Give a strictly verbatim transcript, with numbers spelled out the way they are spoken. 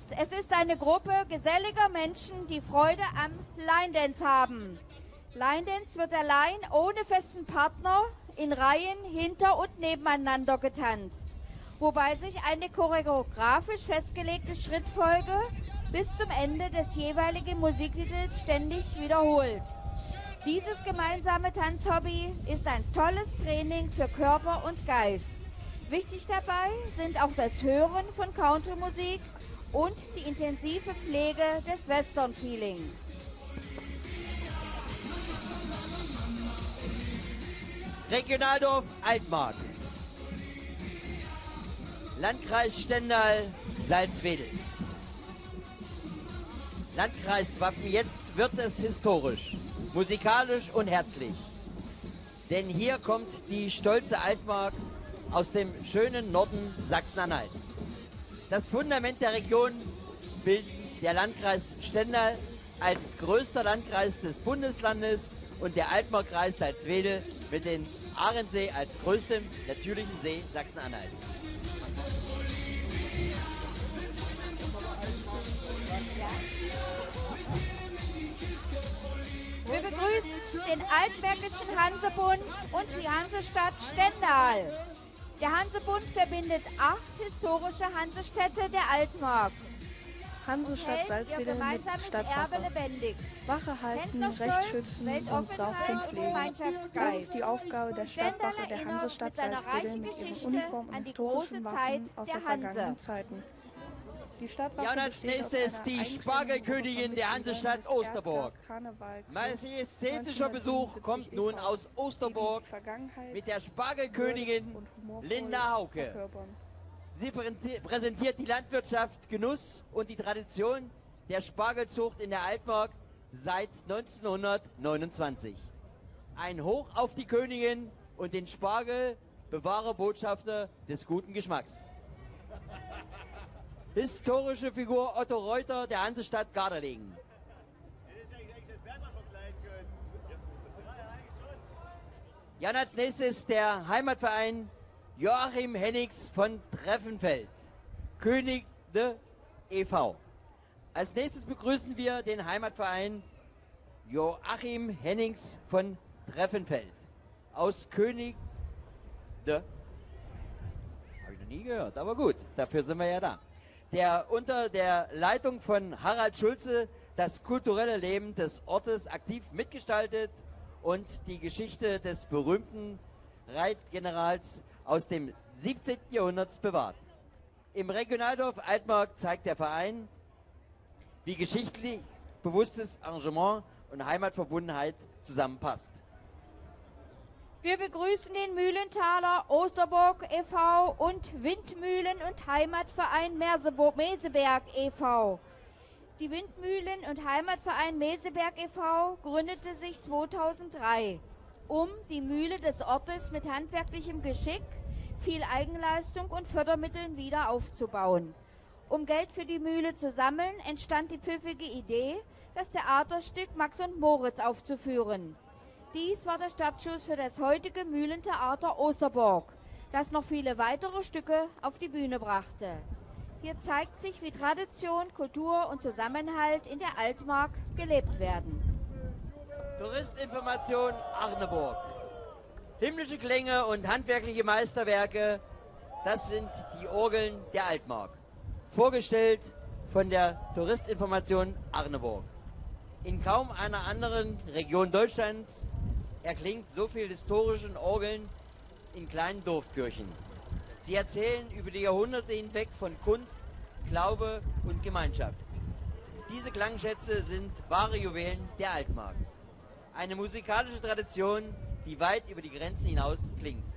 Dance. Es ist eine Gruppe geselliger Menschen, die Freude am Line Dance haben. Line Dance wird allein ohne festen Partner in Reihen hinter und nebeneinander getanzt, wobei sich eine choreografisch festgelegte Schrittfolge bis zum Ende des jeweiligen Musiktitels ständig wiederholt. Dieses gemeinsame Tanzhobby ist ein tolles Training für Körper und Geist. Wichtig dabei sind auch das Hören von Country-Musik und die intensive Pflege des Western-Feelings. Regionaldorf Altmark, Landkreis Stendal, Salzwedel. Landkreiswappen, jetzt wird es historisch, musikalisch und herzlich. Denn hier kommt die stolze Altmark aus dem schönen Norden Sachsen-Anhalts. Das Fundament der Region bildet der Landkreis Stendal als größter Landkreis des Bundeslandes und der Altmarkkreis Salzwedel mit dem Ahrensee als größtem natürlichen See Sachsen-Anhalts. Wir begrüßen den Altmärkischen Hansebund und die Hansestadt Stendal. Der Hansebund verbindet acht historische Hansestädte der Altmark. Hansestadt Salzwedel mit Stadtwache. Wache halten, Recht schützen und Brauchtum pflegen. Das ist die Aufgabe der Stadtwache der Hansestadt Salzwedel mit ihren Uniformen und historischen Waffen aus der vergangenen Zeiten. Die Stadtwache ja, und als nächstes die Spargelkönigin der Hansestadt Osterburg. Majestätischer Besuch kommt nun aus Osterburg mit der Spargelkönigin Linda Hauke. Sie präsentiert die Landwirtschaft, Genuss und die Tradition der Spargelzucht in der Altmark seit neunzehnhundertneunundzwanzig. Ein Hoch auf die Königin und den Spargel, Bewahrerbotschafter des guten Geschmacks. Historische Figur Otto Reuter der Hansestadt Gardelegen. Ja, und als nächstes der Heimatverein Joachim Hennigs von Treffenfeld, König de e V Als nächstes begrüßen wir den Heimatverein Joachim Hennings von Treffenfeld aus König de... Habe ich noch nie gehört, aber gut, dafür sind wir ja da. Der unter der Leitung von Harald Schulze das kulturelle Leben des Ortes aktiv mitgestaltet und die Geschichte des berühmten Reitgenerals aus dem siebzehnten Jahrhundert bewahrt. Im Regionaldorf Altmark zeigt der Verein, wie geschichtlich bewusstes Engagement und Heimatverbundenheit zusammenpasst. Wir begrüßen den Mühlenthaler Osterburg e V und Windmühlen- und Heimatverein Merseburg Meseberg e V Die Windmühlen- und Heimatverein Meseberg e V gründete sich zweitausenddrei, um die Mühle des Ortes mit handwerklichem Geschick, viel Eigenleistung und Fördermitteln wieder aufzubauen. Um Geld für die Mühle zu sammeln, entstand die pfiffige Idee, das Theaterstück Max und Moritz aufzuführen. Dies war der Startschuss für das heutige Mühlentheater Osterburg, das noch viele weitere Stücke auf die Bühne brachte. Hier zeigt sich, wie Tradition, Kultur und Zusammenhalt in der Altmark gelebt werden. Touristinformation Arneburg. Himmlische Klänge und handwerkliche Meisterwerke, das sind die Orgeln der Altmark. Vorgestellt von der Touristinformation Arneburg. In kaum einer anderen Region Deutschlands erklingt so viel historischen Orgeln in kleinen Dorfkirchen. Sie erzählen über die Jahrhunderte hinweg von Kunst, Glaube und Gemeinschaft. Diese Klangschätze sind wahre Juwelen der Altmark. Eine musikalische Tradition, die weit über die Grenzen hinaus klingt.